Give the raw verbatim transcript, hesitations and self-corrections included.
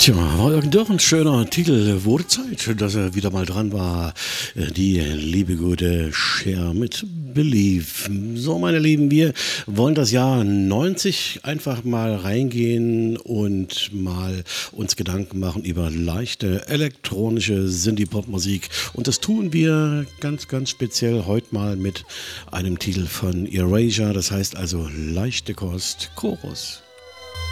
Tja, war doch ein schöner Titel. Wurde Zeit, dass er wieder mal dran war. Die liebe gute Cher mit Believe. So, meine Lieben, wir wollen das Jahr neunzig einfach mal reingehen und mal uns Gedanken machen über leichte elektronische Synthie-Pop-Musik. Und das tun wir ganz, ganz speziell heute mal mit einem Titel von Erasure. Das heißt also leichte Kost, Chorus.